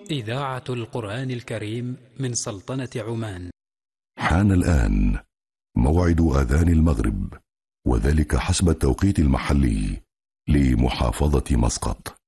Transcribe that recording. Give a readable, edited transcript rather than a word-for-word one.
إذاعة القرآن الكريم من سلطنة عمان. حان الآن موعد آذان المغرب، وذلك حسب التوقيت المحلي لمحافظة مسقط.